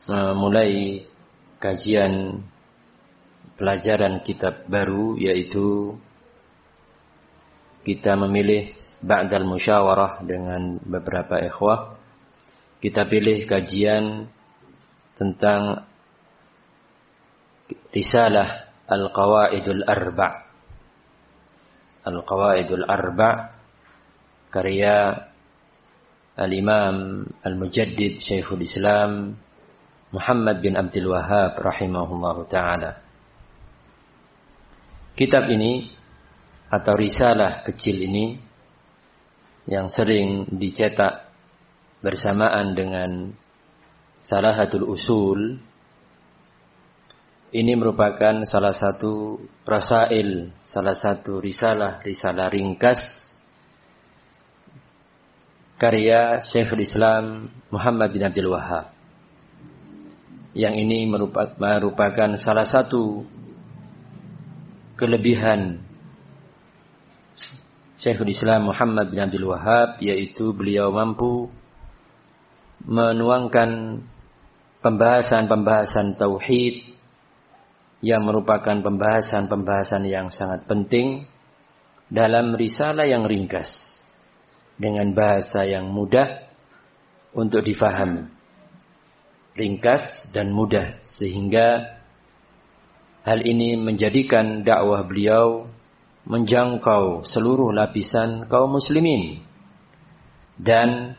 memulai kajian pelajaran kitab baru, yaitu kita memilih ba'dal musyawarah dengan beberapa ikhwah. Kita pilih kajian tentang risalah Al-Qawaidul Arba'. Al-Qawaidul Arba' karya Al-Imam Al-Mujaddid Syekhul Islam Muhammad bin Abdul Wahhab rahimahullahu ta'ala. Kitab ini atau risalah kecil ini yang sering dicetak bersamaan dengan Salahatul Usul, ini merupakan salah satu rasail, salah satu risalah ringkas karya Syekhul Islam Muhammad bin Abdul Wahhab. Yang ini merupakan salah satu kelebihan Syekhul Islam Muhammad bin Abdul Wahhab, yaitu beliau mampu menuangkan pembahasan-pembahasan tauhid yang merupakan pembahasan-pembahasan yang sangat penting dalam risalah yang ringkas dengan bahasa yang mudah untuk difahami, ringkas dan mudah, sehingga hal ini menjadikan dakwah beliau menjangkau seluruh lapisan kaum muslimin dan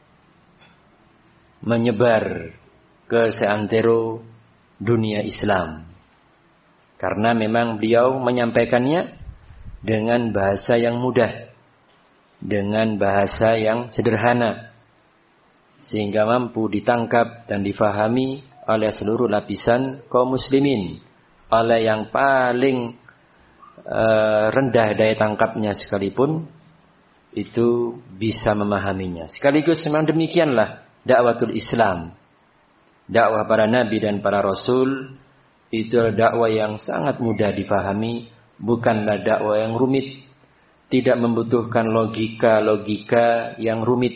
menyebar ke seantero dunia Islam. Karena memang beliau menyampaikannya dengan bahasa yang mudah, dengan bahasa yang sederhana, sehingga mampu ditangkap dan difahami oleh seluruh lapisan kaum muslimin, oleh yang paling rendah daya tangkapnya sekalipun itu bisa memahaminya. Sekaligus memang demikianlah dakwatul Islam. Dakwah para nabi dan para rasul itu dakwah yang sangat mudah difahami, bukanlah dakwah yang rumit, tidak membutuhkan logika yang rumit.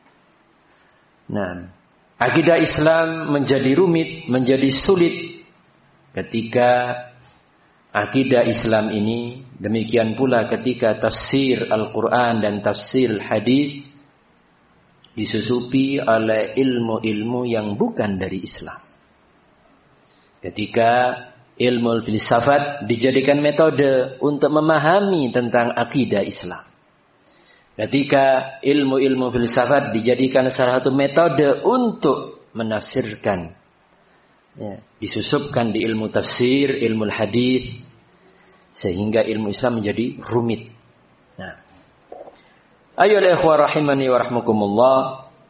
Nah, akidah Islam menjadi rumit, menjadi sulit ketika akidah Islam ini, demikian pula ketika tafsir Al-Quran dan tafsir hadis disusupi oleh ilmu-ilmu yang bukan dari Islam. Ketika ilmu filsafat dijadikan metode untuk memahami tentang akidah Islam. Ketika ilmu-ilmu filsafat dijadikan salah satu metode untuk menafsirkan, disusupkan di ilmu tafsir, ilmu hadis, sehingga ilmu Islam menjadi rumit. Nah, ayolah ikhwah rahimani wa rahmakumullah.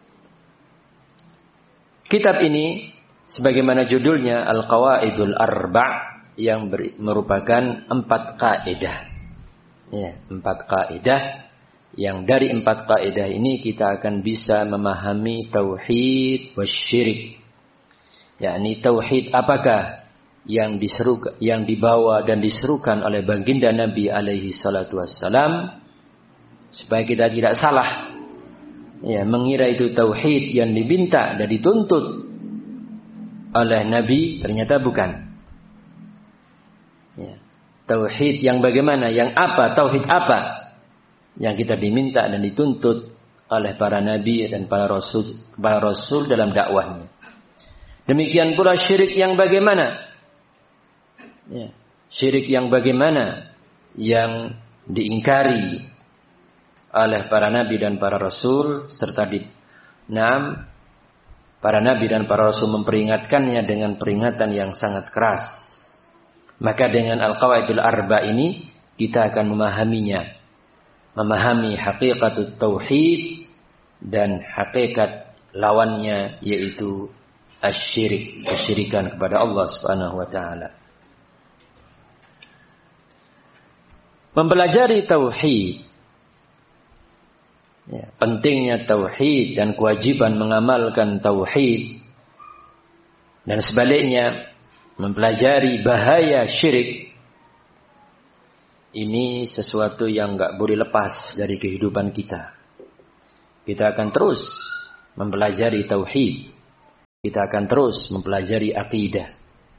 Kitab ini sebagaimana judulnya Al-Qawaidul Arba' yang merupakan 4 kaidah. Ya, 4 kaidah yang dari 4 kaidah ini kita akan bisa memahami tauhid wasyirik. Yakni tauhid apakah yang dibawa dan diserukan oleh baginda Nabi alaihi salatu wassalam, supaya kita tidak salah mengira itu tauhid yang diminta dan dituntut oleh Nabi, ternyata bukan. Tauhid yang bagaimana, yang apa, tauhid apa yang kita diminta dan dituntut oleh para nabi dan para rasul dalam dakwahnya. Demikian pula syirik yang bagaimana. Syirik yang bagaimana yang diingkari oleh para nabi dan para rasul, serta para nabi dan para rasul memperingatkannya dengan peringatan yang sangat keras. Maka dengan Al-Qawaidul Arba' ini kita akan memahaminya, memahami hakikatut tauhid dan hakikat lawannya, yaitu asyirik, kesyirikan kepada Allah Subhanahu wa taala. Mempelajari tauhid, pentingnya tauhid dan kewajiban mengamalkan tauhid, dan sebaliknya mempelajari bahaya syirik, ini sesuatu yang enggak boleh lepas dari kehidupan kita. Kita akan terus mempelajari tauhid, kita akan terus mempelajari akidah.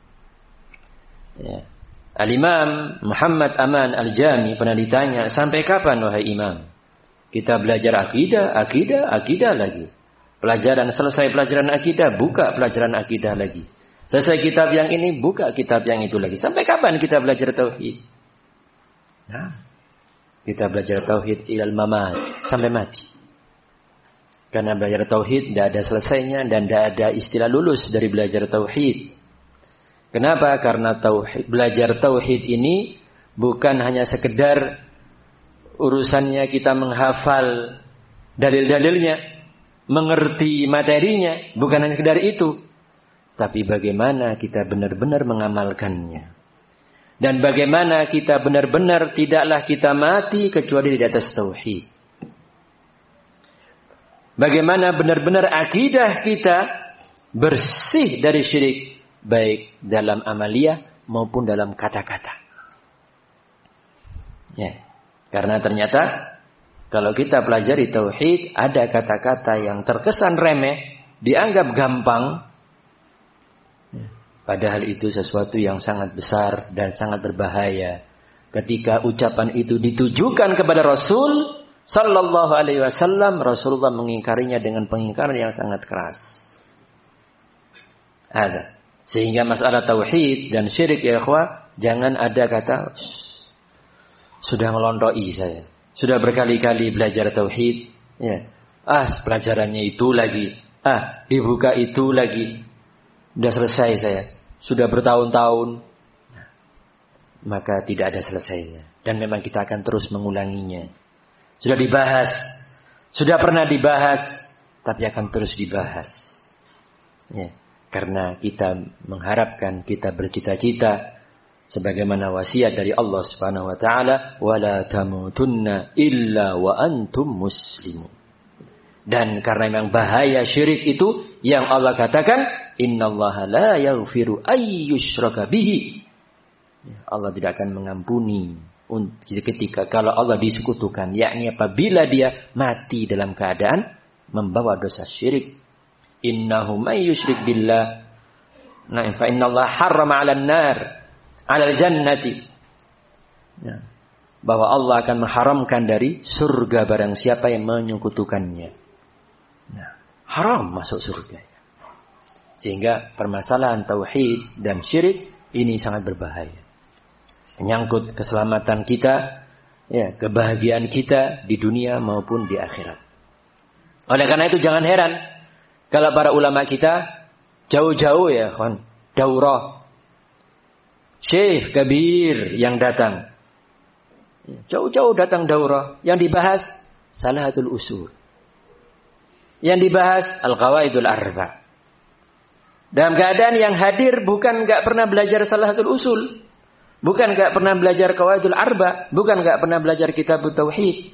Ya. Al-Imam Muhammad Aman Al-Jami pernah ditanya, sampai kapan wahai Imam? Kita belajar akidah lagi. Selesai pelajaran akidah, buka pelajaran akidah lagi. Selesai kitab yang ini, buka kitab yang itu lagi. Sampai kapan kita belajar tauhid? Nah, kita belajar tauhid ilal mamat, sampai mati. Karena belajar tauhid tidak ada selesainya dan tidak ada istilah lulus dari belajar tauhid. Kenapa? Karena belajar tauhid ini bukan hanya sekedar urusannya kita menghafal dalil-dalilnya, mengerti materinya, bukan hanya sekedar itu. Tapi bagaimana kita benar-benar mengamalkannya. Dan bagaimana kita benar-benar tidaklah kita mati kecuali di atas tauhid. Bagaimana benar-benar akidah kita bersih dari syirik. Baik dalam amaliyah maupun dalam kata-kata. Ya. Karena ternyata kalau kita pelajari tauhid, ada kata-kata yang terkesan remeh, dianggap gampang. Ya. Padahal itu sesuatu yang sangat besar dan sangat berbahaya. Ketika ucapan itu ditujukan kepada Rasul Sallallahu Alaihi Wasallam, Rasulullah mengingkarinya dengan pengingkaran yang sangat keras. Ada. Sehingga masalah tauhid dan syirik ya ikhwah, jangan ada kata sudah ngelontoi saya. Sudah berkali-kali belajar tauhid, ya. Pelajarannya itu lagi. Dibuka itu lagi. Sudah selesai saya. Sudah bertahun-tahun. Maka tidak ada selesainya. Dan memang kita akan terus mengulanginya. Sudah dibahas. Sudah pernah dibahas, tapi akan terus dibahas. Ya. Karena kita mengharapkan, kita bercita-cita sebagaimana wasiat dari Allah Subhanahu wa taala, wala tamutunna illa wa antum muslimun. Dan karena memang bahaya syirik itu yang Allah katakan, innallaha la yaghfiru ayyushraka bihi. Allah tidak akan mengampuni ketika kalau Allah disekutukan, yakni apabila dia mati dalam keadaan membawa dosa syirik. Innahu may yusyrik billah, fa innallaha harrama 'alan nar 'alal jannati. Ya. Bahwa Allah akan mengharamkan dari surga barang siapa yang menyekutukannya. Nah, haram masuk surga. Sehingga permasalahan tauhid dan syirik ini sangat berbahaya. Menyangkut keselamatan kita, ya, kebahagiaan kita di dunia maupun di akhirat. Oleh karena itu jangan heran kalau para ulama kita jauh-jauh ya kawan, daurah Syekh Kabir yang datang. Jauh-jauh datang daurah. Yang dibahas Salahatul Usul. Yang dibahas Al-Qawaidul Arba. Dalam keadaan yang hadir bukan gak pernah belajar Salahatul Usul. Bukan gak pernah belajar Qawaidul Arba. Bukan gak pernah belajar Kitabut Tauhid.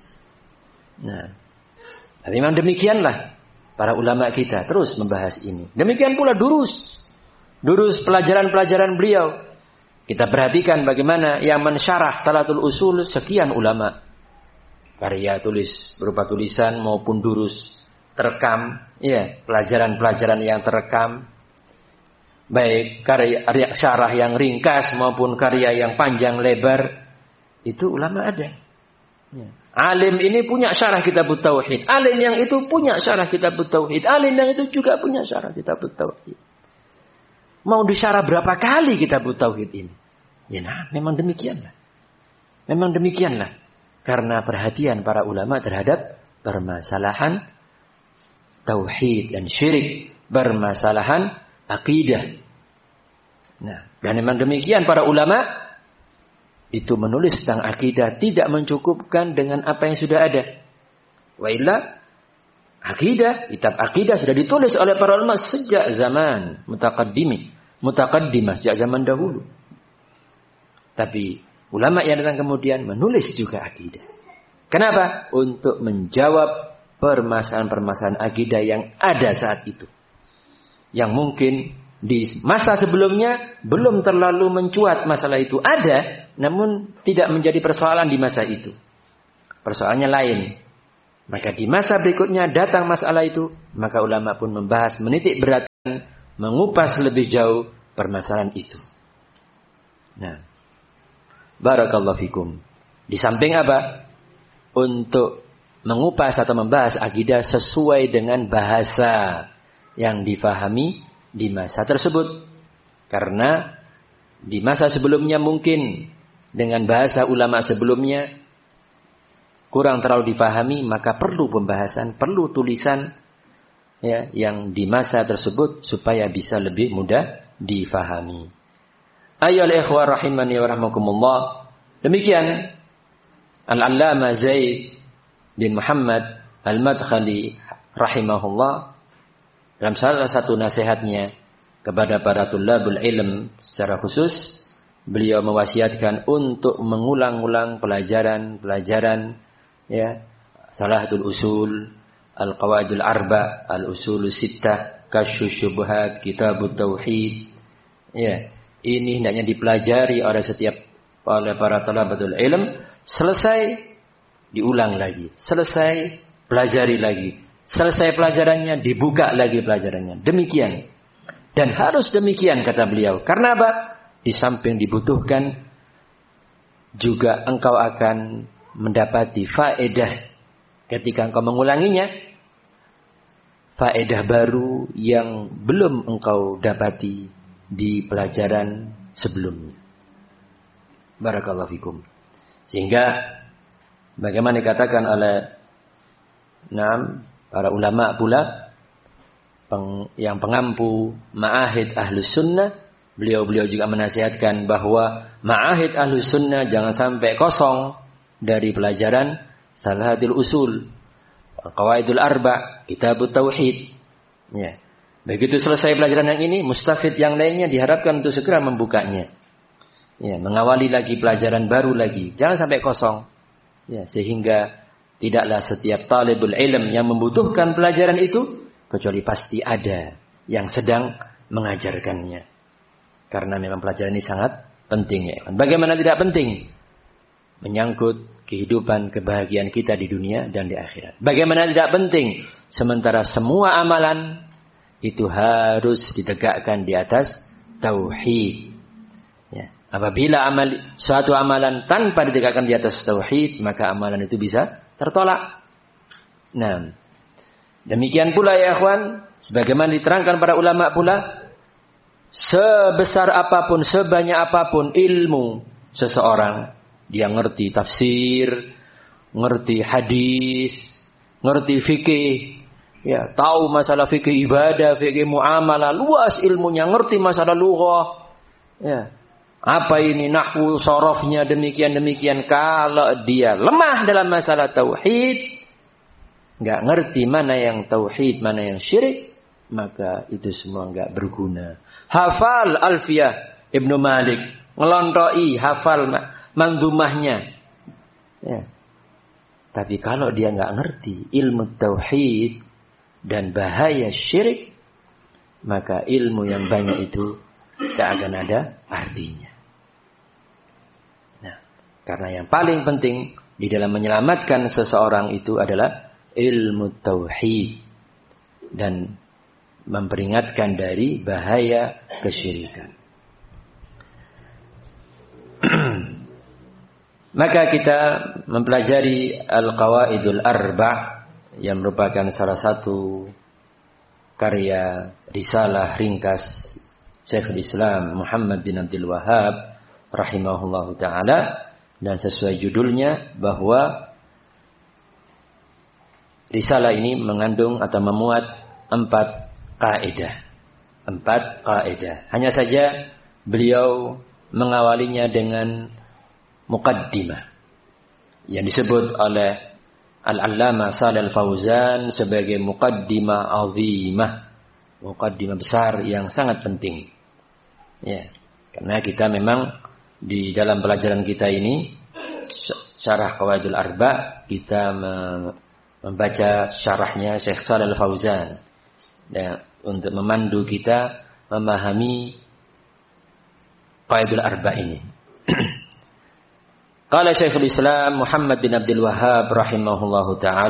Nah, tapi memang demikianlah para ulama kita terus membahas ini. Demikian pula durus pelajaran-pelajaran beliau. Kita perhatikan bagaimana yang mensyarah Salatul Usul sekian ulama. Karya tulis berupa tulisan maupun durus terekam, ya, pelajaran-pelajaran yang terekam. Baik karya syarah yang ringkas maupun karya yang panjang lebar, itu ulama ada. Ya. Alim ini punya syarah Kitabut Tauhid. Alim yang itu punya syarah Kitabut Tauhid. Alim yang itu juga punya syarah Kitabut Tauhid. Mau disyarah berapa kali Kitabut Tauhid ini? Ya, nah, memang demikianlah. Karena perhatian para ulama terhadap permasalahan tauhid dan syirik, permasalahan akidah. Nah, dan memang demikian para ulama itu menulis tentang akidah tidak mencukupkan dengan apa yang sudah ada. Wa illa akidah, kitab akidah sudah ditulis oleh para ulama sejak zaman mutaqaddimah, sejak zaman dahulu. Tapi ulama yang datang kemudian menulis juga akidah. Kenapa? Untuk menjawab permasalahan-permasalahan akidah yang ada saat itu. Yang mungkin di masa sebelumnya belum terlalu mencuat masalah itu. Ada, namun tidak menjadi persoalan di masa itu. Persoalannya lain. Maka di masa berikutnya datang masalah itu, maka ulama pun membahas, menitik beratkan, mengupas lebih jauh permasalahan itu. Nah, barakallahu fikum. Di samping apa? Untuk mengupas atau membahas akidah sesuai dengan bahasa yang difahami di masa tersebut. Karena di masa sebelumnya mungkin dengan bahasa ulama sebelumnya kurang terlalu difahami, maka perlu pembahasan, perlu tulisan ya, yang di masa tersebut supaya bisa lebih mudah difahami. Ayyuhal ikhwah rahimani wa rahmakumullah. Demikian Al-Allamah Zaid bin Muhammad Al-Madkhali rahimahullah dalam salah satu nasihatnya kepada para tullabul ilm secara khusus, beliau mewasiatkan untuk mengulang-ulang pelajaran-pelajaran ya, Salahatul Usul, Al-Qawaidul Arba, Al-Usulus Sittah, Kasyfus Syubhat, Kitabut Tauhid. Ya, ini hendaknya dipelajari oleh para talabatul ilm, selesai diulang lagi, selesai pelajari lagi, selesai pelajarannya dibuka lagi pelajarannya. Demikian. Dan harus demikian kata beliau. Karena apa? Di samping dibutuhkan juga engkau akan mendapati faedah ketika engkau mengulanginya, faedah baru yang belum engkau dapati di pelajaran sebelumnya. Barakallahu fikum. Sehingga bagaimana dikatakan oleh para ulama pula yang pengampu ma'ahid ahlus sunnah, beliau juga menasihatkan bahwa ma'ahid ahlus sunnah jangan sampai kosong dari pelajaran Salahatul Usul, Al-Qawaidul Arba, Kitabut Tauhid. Ya. Begitu selesai pelajaran yang ini, mustafid yang lainnya diharapkan untuk segera membukanya. Ya, mengawali lagi pelajaran baru lagi. Jangan sampai kosong. Ya, sehingga tidaklah setiap talibul ilm yang membutuhkan pelajaran itu, kecuali pasti ada yang sedang mengajarkannya. Karena memang pelajaran ini sangat penting. Ya. Bagaimana tidak penting? Menyangkut kehidupan kebahagiaan kita di dunia dan di akhirat. Bagaimana tidak penting? Sementara semua amalan itu harus ditegakkan di atas tauhid. Ya. Apabila suatu amalan tanpa ditegakkan di atas tauhid, maka amalan itu bisa tertolak. Nah, demikian pula ya ikhwan, sebagaimana diterangkan para ulama pula, sebesar apapun, sebanyak apapun ilmu seseorang, dia ngerti tafsir, ngerti hadis, ngerti fikih, ya, tahu masalah fikih ibadah, fikih muamalah, luas ilmunya, ngerti masalah lughah, ya. Apa ini nahwu, sorofnya demikian. Kalau dia lemah dalam masalah tauhid, nggak ngerti mana yang tauhid, mana yang syirik, maka itu semua nggak berguna. Hafal Alfiyah Ibnu Malik, ngelontoi, hafal manzumahnya. Ya. Tapi kalau dia nggak ngerti ilmu tauhid dan bahaya syirik, maka ilmu yang banyak itu tak akan ada artinya. Nah, karena yang paling penting di dalam menyelamatkan seseorang itu adalah ilmu tauhid dan memperingatkan dari bahaya kesyirikan. Maka kita mempelajari Al-Qawaidul Arba' yang merupakan salah satu karya risalah ringkas Syekhul Islam Muhammad bin Abdul Wahhab rahimahullahu ta'ala, dan sesuai judulnya bahwa risalah ini mengandung atau memuat 4 kaidah. Hanya saja beliau mengawalinya dengan muqaddimah yang disebut oleh Al-Allamah Shalih Al-Fauzan sebagai muqaddimah azimah, muqaddimah besar yang sangat penting. Ya, karena kita memang di dalam pelajaran kita ini syarah Qawaidul Arba, kita membaca syarahnya Syekh Shalih Al-Fauzan dan untuk memandu kita memahami Qawaidul Arba ini. Qala Syekhul Islam Muhammad bin Abdul Wahhab rahimahullahu ta'ala